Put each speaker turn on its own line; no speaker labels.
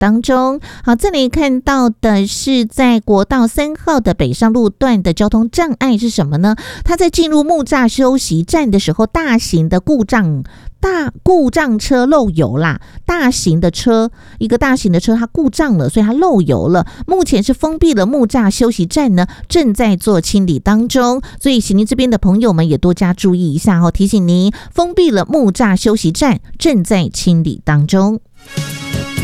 当中。好，这里看到的是在国道3号的北上路段的交通障碍是什么呢？它在进入木栅休息站的时候，大型的故障车漏油啦，一个大型的车它故障了，所以它漏油了。目前是封闭了木栅休息站呢，正在做清理当中，所以行您这边的朋友们也多加注意一下哦，提醒您封闭了木栅休息站正在清理当中。